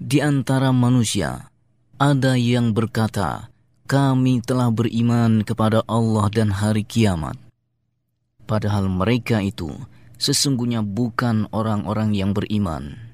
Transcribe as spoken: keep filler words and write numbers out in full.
Di antara manusia ada yang berkata, kami telah beriman kepada Allah dan hari kiamat. Padahal mereka itu sesungguhnya bukan orang-orang yang beriman.